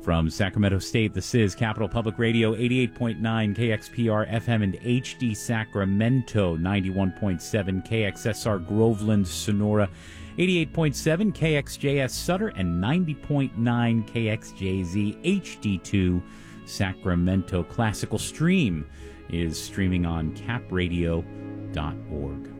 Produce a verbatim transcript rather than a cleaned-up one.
From Sacramento State, this is Capital Public Radio, eighty-eight point nine K X P R F M and H D Sacramento, ninety-one point seven K X S R Groveland, Sonora, eighty-eight point seven K X J S Sutter, and ninety point nine K X J Z H D two Sacramento. Classical Stream is streaming on cap radio dot org.